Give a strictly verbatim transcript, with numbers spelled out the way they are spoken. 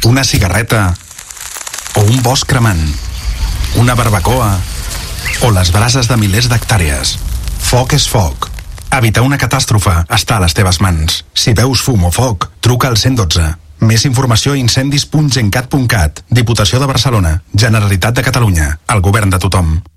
una cigarreta o un bosc cremant, una barbacoa o les brases de milers d'hectàrees. Foc és foc. Evitar una catàstrofe està a les teves mans. Si veus fum o foc, truca al cent dotze. Més informació a incendis punt gencat punt cat. Diputació de Barcelona. Generalitat de Catalunya. El govern de tothom.